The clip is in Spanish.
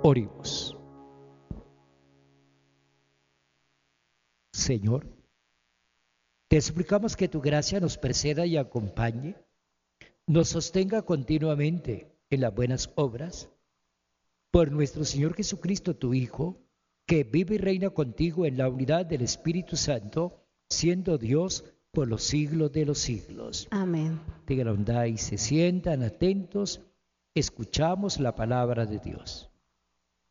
Oremos. Señor, te suplicamos que tu gracia nos preceda y acompañe, nos sostenga continuamente en las buenas obras, por nuestro Señor Jesucristo, tu Hijo, que vive y reina contigo en la unidad del Espíritu Santo, siendo Dios por los siglos de los siglos. Amén. Tengan la bondad y se sientan atentos, escuchamos la palabra de Dios.